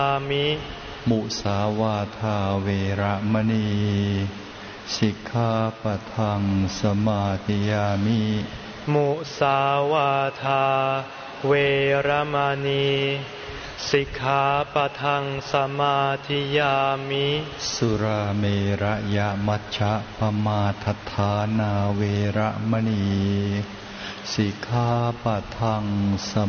ามิมุสาวาทาเวระมณีสิกขาปะทังสมาธิยามิมุสาวาทาเวระมณีสิกขาปะทังสมาธิยามิสุราเมระยะมัชฌะปมาทัฏฐานาเวระมณีสิกขาปะทังส